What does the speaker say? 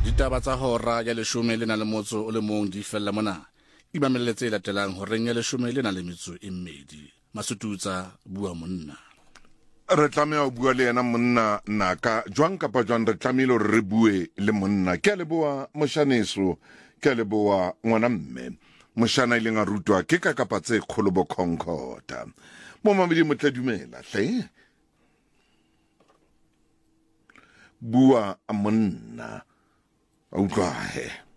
Ditaba tsa hora ya 10 o le mong di fella mona. Imamelletse e latelang horeng ya 12 Masututsa bua monna. Re tlamea o bua le yena monna naka jwang kapa jwang re tlamehile re bue le monna ke a leboa moshaneso ke a leboa ngwana mme moshana ile nga rutwa ke ka kapa tse kgolobo Concorda mo mamedi mo tla dumela hle bua a monna a utlwa he